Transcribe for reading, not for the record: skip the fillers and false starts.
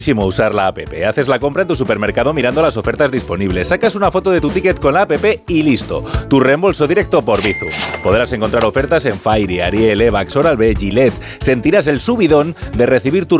Usar la app. Haces la compra en tu supermercado mirando las ofertas disponibles. Sacas una foto de tu ticket con la app y listo. Tu reembolso directo por Bizum. Podrás encontrar ofertas en Fairy, Ariel, Evax, Oral-B, Gillette. Sentirás el subidón de recibir tu